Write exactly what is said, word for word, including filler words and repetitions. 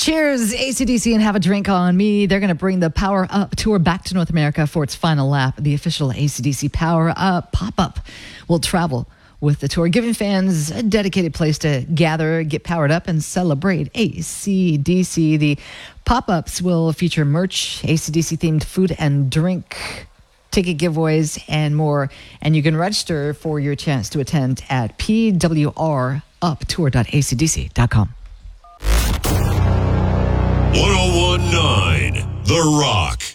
Cheers, A C D C, and have a drink on me. They're going to bring the Power Up Tour back to North America for its final lap. The official A C D C Power Up pop-up will travel with the tour, giving fans a dedicated place to gather, get powered up, and celebrate A C D C. The pop-ups will feature merch, A C D C-themed food and drink, ticket giveaways, and more. And you can register for your chance to attend at p w r up tour dot a c d c dot com. one oh one point nine The Rock.